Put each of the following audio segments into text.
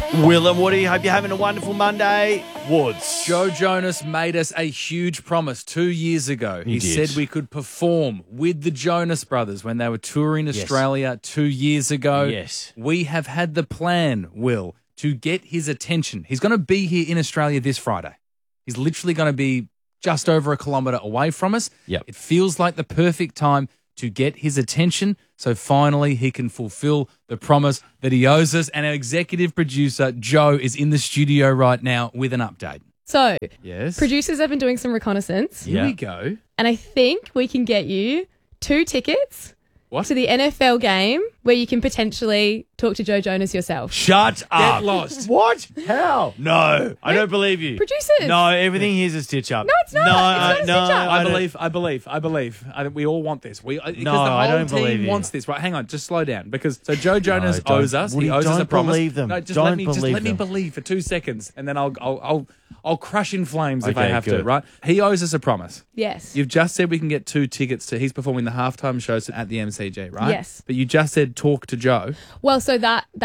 Will and Woody, hope you're having a wonderful Monday. Woods. Joe Jonas made us a huge promise 2 years ago. He did. said we could perform with the Jonas Brothers when they were touring Australia 2 years ago. Yes. We have had the plan, Will, to get his attention. He's going to be here in Australia this Friday. He's literally going to be just over a kilometre away from us. Yep. It feels like the perfect time to get his attention, so finally he can fulfill the promise that he owes us. And our executive producer, Joe, is in the studio right now with an update. So, Yes. producers have been doing some reconnaissance, Here we go. and I think we can get you 2 tickets What? to the NFL game where you can potentially talk to Joe Jonas yourself. Shut up. lost. What? How? No, I don't believe you. Producers. No, everything here's a stitch up. No, it's not. It's not a stitch up. I don't- believe. We all want this. Because No, the I whole don't believe team you. wants this. Right, hang on, just slow down. Because so Joe Jonas don't. owes us. Woody, He owes us a don't promise. believe them. No, just Don't let me believe them. believe for 2 seconds, and then I'll crush in flames if I Okay, have to. good. Right? He owes us a promise. Yes. You've just said we can get 2 tickets to. He's performing the halftime shows at the MCG, right? Yes. But you just said talk to Joe. Well, so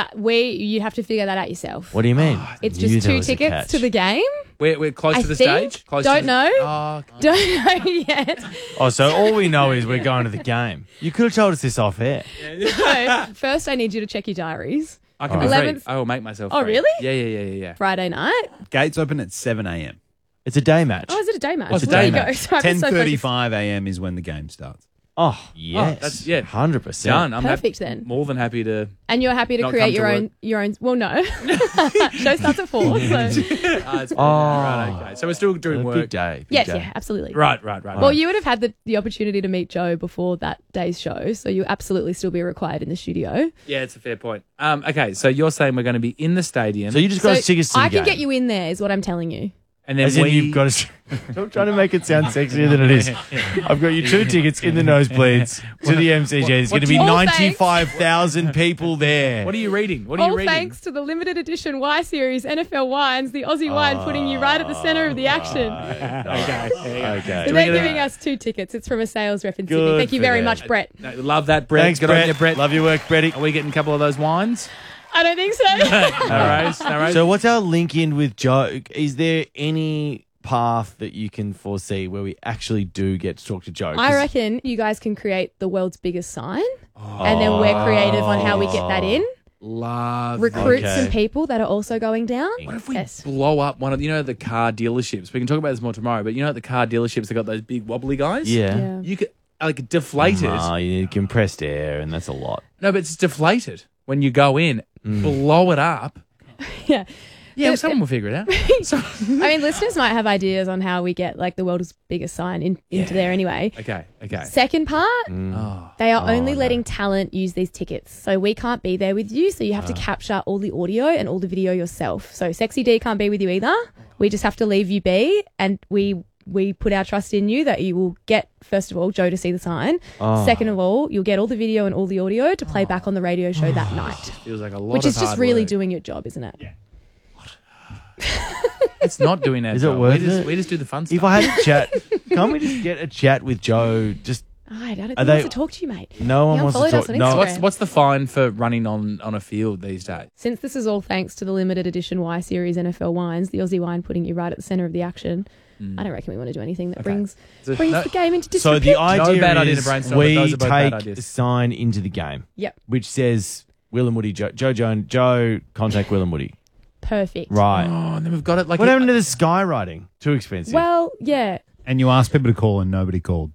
you have to figure that out yourself. What do you mean? It's Knew just there 2 was a tickets catch. to the game. We're close I to the think. stage. Close Don't to know. Oh, Don't know yet. Oh, so all we know is we're going to the game. You could have told us this off air. So, first I need you to check your diaries. I can be 11th free. I will make myself. Oh, free. really? Yeah. Friday night. Gates open at 7 a.m. It's a day match. Oh, is it a day match? Oh, it's a There day you go. match. So I've been so focused. 10:35 a.m. is when the game starts. Oh, yes. that's- yeah. 100%. Done. I'm Perfect then. More than happy to. And you're happy to Not create come to your own. Well, no. Show starts at 4. So. It's right. Okay. So we're still doing A work. big day. Big Yes, day. yeah, absolutely. Right. Well, you would have had the opportunity to meet Joe before that day's show, so you absolutely still be required in the studio. Yeah, it's a fair point. Okay, so you're saying we're going to be in the stadium, So you just got us tickets to the I game. can get you in there, is what I'm telling you. and then As in we. you've got to... Stop trying to make it sound sexier than it is. I've got you 2 tickets in the nosebleeds to the MCG. There's going to be All thanks. 95,000 people there. What are you reading? What are All you reading? thanks to the limited edition Y Series NFL Wines, the Aussie wine putting you right at the centre of the action. Okay. So they're giving us 2 tickets. It's from a sales rep in Sydney. Good Thank you for very them. much, Brett. No, love that, Brett. Thanks, Good Brett. on you, Brett. Love your work, Bretty. Are we getting a couple of those wines? I don't think so. No worries. So what's our link in with Joe? Is there any path that you can foresee where we actually do get to talk to Joe? 'Cause- I reckon you guys can create the world's biggest sign, and then we're creative on how we get that in. Love. Recruit Okay. some people that are also going down. What if we Yes. blow up one of the car dealerships? We can talk about this more tomorrow, but at the car dealerships they got those big wobbly guys. Yeah. Yeah. You could deflate it. Oh, you need compressed air, and that's a lot. No, but it's deflated when you go in. Blow it up. Yeah. Yeah, well, someone will figure it out. I mean, listeners might have ideas on how we get the world's biggest sign into there anyway. Okay. Second part, Oh, they are only letting talent use these tickets. So we can't be there with you. So you have to capture all the audio and all the video yourself. So Sexy D can't be with you either. We just have to leave you be. And we put our trust in you that you will get, first of all, Joe to see the sign. Second of all, you'll get all the video and all the audio to play back on the radio show that night. feels like a lot. Which of is just hard really work. doing your job, isn't it? It's not doing our Is it job. worth we just, it? We just do the fun stuff. If I had a chat, can't we just get a chat with Joe? Just I don't think Are he they- wants to talk to you, mate. no one He wants to unfollowed us talk. on No, Instagram. What's the fine for running on a field these days? Since this is all thanks to the limited edition Y Series NFL wines, the Aussie wine putting you right at the centre of the action, I don't reckon we want to do anything that brings So, the game into So disrepute. the idea bad idea to is brainstorm, but we those are both bad take ideas. a sign into the game, Yep, which says Will and Woody, Joe, contact Will and Woody. perfect. Right. Oh, and then we've got it like. What happened to the skywriting? Too expensive. Well, yeah. And you asked people to call and nobody called.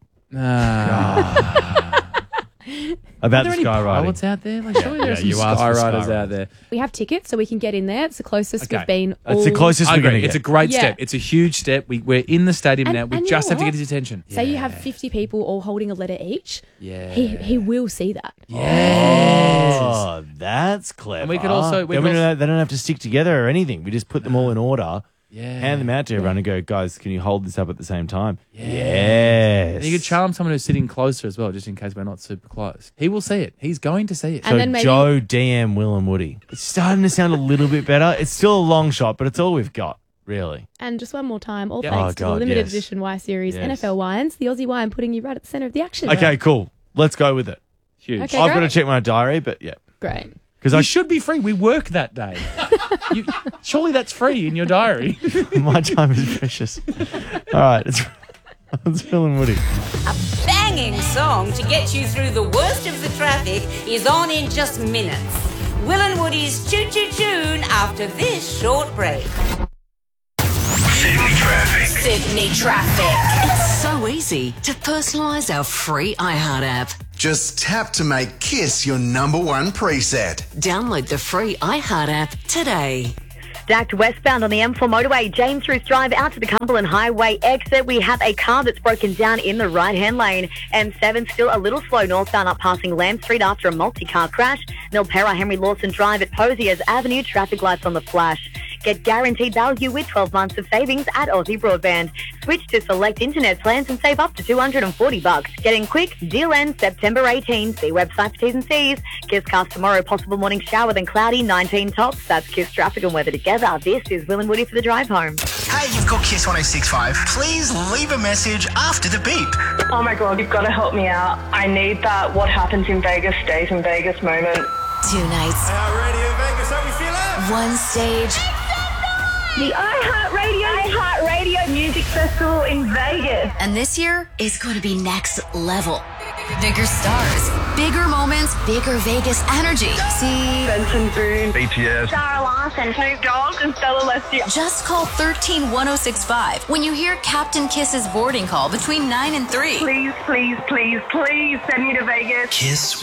About Are the there any skywriting. pilots out there? Like, surely there are yeah, some you asked for skywriters skywriters. out there. We have tickets, so we can get in there. It's the closest Okay. we've been. It's the all- closest I we're going to agree. get. It's a great Yeah. step. It's a huge step. We're in the stadium And- now. We and you just know have to get what? his attention. Say you have 50 people all holding a letter each. Yeah. He will see that. Oh, that's clever. And we could also- Then they don't have to stick together or anything. We just put them all in order, Yeah. hand them out to everyone and go, guys, can you hold this up at the same time? Yes. And you could charm someone who's sitting closer as well, just in case we're not super close. He will see it. He's going to see it. So And then maybe- Joe, DM, Will and Woody. It's starting to sound a little bit better. It's still a long shot, but it's all we've got, really. And just one more time, all Yeah. thanks Oh, to the God, limited yes. edition Y Series Yes. NFL wines, the Aussie wine putting you right at the centre of the action. Okay, cool. Let's go with it. Huge. Okay. I've got to great. check my diary, but yeah. Great. Because You should be free. We work that day. Surely that's free in your diary. My time is precious. All right, it's Phil and Woody. Banging song to get you through the worst of the traffic is on in just minutes. Will and Woody's Choo Choo Tune after this short break. Sydney traffic. Sydney traffic. It's so easy to personalise our free iHeart app. Just tap to make Kiss your number one preset. Download the free iHeart app today. Stacked westbound on the M4 motorway, James Roos Drive out to the Cumberland Highway exit. We have a car that's broken down in the right-hand lane. M7 still a little slow northbound up passing Lamb Street after a multi-car crash. Milpera Henry Lawson Drive at Posiers Avenue, traffic lights on the flash. Get guaranteed value with 12 months of savings at Aussie Broadband. Switch to select internet plans and save up to $240. Getting quick, deal ends September 18. See website for T's and C's. Kiss cast tomorrow, possible morning shower then cloudy, 19 tops. That's Kiss traffic and weather together. This is Will and Woody for the drive home. Hey, you've got Kiss 106.5. Please leave a message after the beep. Oh my God, you've got to help me out. I need that what happens in Vegas stays in Vegas moment. 2 nights. How ready in Vegas? How we feeling? 1 stage. The iHeartRadio Music Festival in Vegas. And this year is going to be next level. Bigger stars, bigger moments, bigger Vegas energy. See Benson Boone, BTS. Sarah Larson, Snoop Dogg, and Stella Leslie. Just call 131065 when you hear Captain Kiss's boarding call between 9 and 3. Please, please, please, please send me to Vegas. Kiss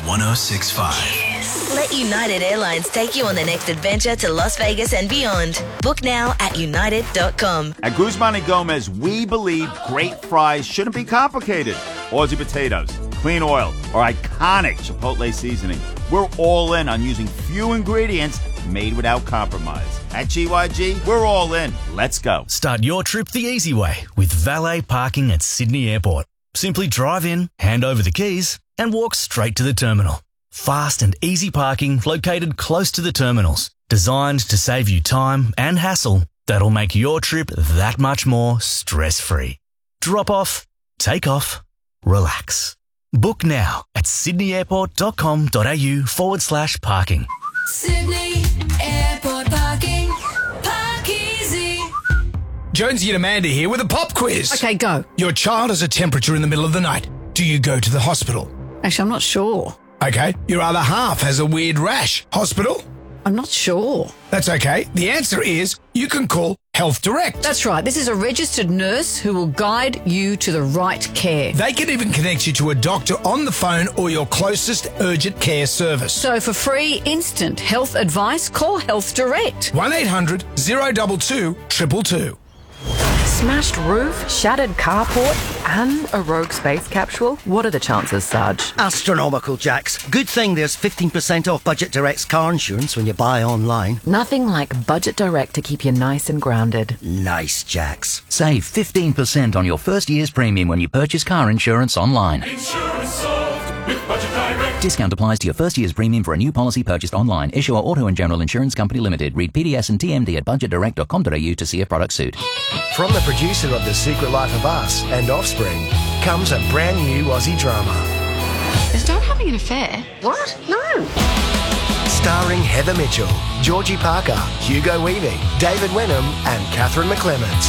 106.5. Let United Airlines take you on the next adventure to Las Vegas and beyond. Book now at united.com. At Guzman y Gomez, we believe great fries shouldn't be complicated. Aussie potatoes, clean oil, or iconic Chipotle seasoning. We're all in on using few ingredients made without compromise. At GYG, we're all in. Let's go. Start your trip the easy way with valet parking at Sydney Airport. Simply drive in, hand over the keys, and walk straight to the terminal. Fast and easy parking located close to the terminals. Designed to save you time and hassle that'll make your trip that much more stress-free. Drop off, take off, relax. Book now at sydneyairport.com.au/parking. Sydney Airport parking. Park easy. Jonesy and Amanda here with a pop quiz. Okay, go. Your child has a temperature in the middle of the night. Do you go to the hospital? Actually, I'm not sure. Okay. Your other half has a weird rash. Hospital? I'm not sure. That's okay. The answer is you can call Health Direct. That's right. This is a registered nurse who will guide you to the right care. They can even connect you to a doctor on the phone or your closest urgent care service. So for free, instant health advice, call Health Direct. 1-800-022-222. Smashed roof, shattered carport, and a rogue space capsule? What are the chances, Sarge? Astronomical, Jax. Good thing there's 15% off Budget Direct's car insurance when you buy online. Nothing like Budget Direct to keep you nice and grounded. Nice, Jax. Save 15% on your first year's premium when you purchase car insurance online. Insurance solved with Budget Direct. Discount applies to your first year's premium for a new policy purchased online. Issuer Auto and General Insurance Company Limited. Read PDS and TMD at budgetdirect.com.au to see if products suit. From the producer of The Secret Life of Us and Offspring comes a brand new Aussie drama. Is Dad having an affair? What? No. Starring Heather Mitchell, Georgie Parker, Hugo Weaving, David Wenham and Catherine McClements.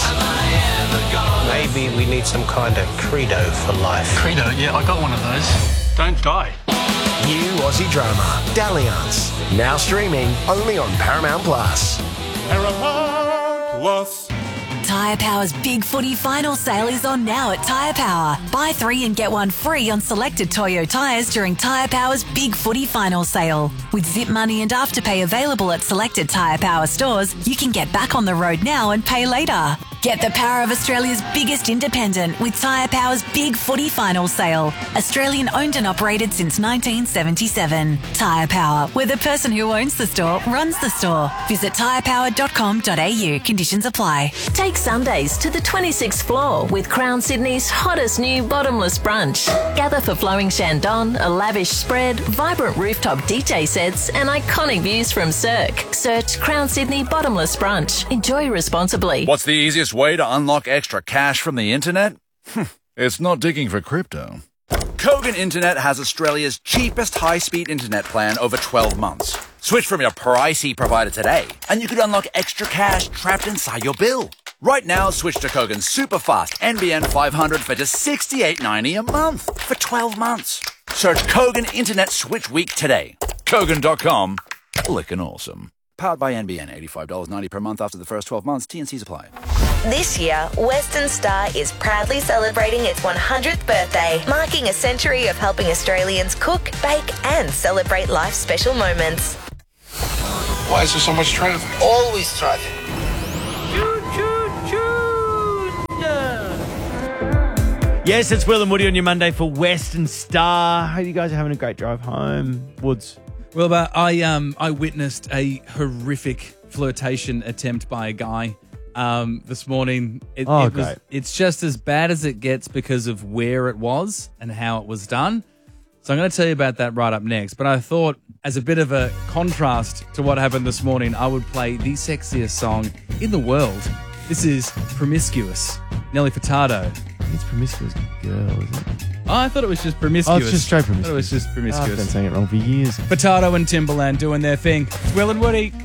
Maybe we need some kind of credo for life. Credo? Yeah, I got one of those. Don't die. New Aussie drama, Dalliance. Now streaming only on Paramount Plus. Paramount Plus. Tyre Power's Big Footy Final Sale is on now at Tyre Power. Buy 3 and get 1 free on selected Toyo tyres during Tyre Power's Big Footy Final Sale. With Zip Money and Afterpay available at selected Tyre Power stores, you can get back on the road now and pay later. Get the power of Australia's biggest independent with Tyre Power's Big Footy Final Sale. Australian owned and operated since 1977. Tyre Power, where the person who owns the store runs the store. Visit tyrepower.com.au. Conditions apply. Take Sundays to the 26th floor with Crown Sydney's hottest new bottomless brunch. Gather for flowing Shandong, a lavish spread, vibrant rooftop DJ sets, and iconic views from Cirque. Search Crown Sydney Bottomless Brunch. Enjoy responsibly. What's the easiest way to unlock extra cash from the internet? It's not digging for crypto. Kogan Internet has Australia's cheapest high-speed internet plan over 12 months. Switch from your pricey provider today, and you could unlock extra cash trapped inside your bill. Right now, switch to Kogan's super fast NBN 500 for just $68.90 a month for 12 months. Search Kogan Internet Switch Week today. Kogan.com. Lickin' awesome. Powered by NBN, $85.90 per month after the first 12 months. T&Cs apply. This year, Western Star is proudly celebrating its 100th birthday, marking a century of helping Australians cook, bake and celebrate life's special moments. Why is there so much traffic? Always traffic. Yes, it's Will and Woody on your Monday for Western Star. Hope you guys are having a great drive home. Woods. Well, but I witnessed a horrific flirtation attempt by a guy this morning. It's just as bad as it gets because of where it was and how it was done. So I'm going to tell you about that right up next. But I thought, as a bit of a contrast to what happened this morning, I would play the sexiest song in the world. This is Promiscuous, Nelly Furtado. It's Promiscuous Girl, isn't it? Oh, I thought it was just Promiscuous. Oh, it's just straight Promiscuous. I thought it was just Promiscuous. I've been saying it wrong for years. Furtado and Timbaland doing their thing. It's Will and Woody.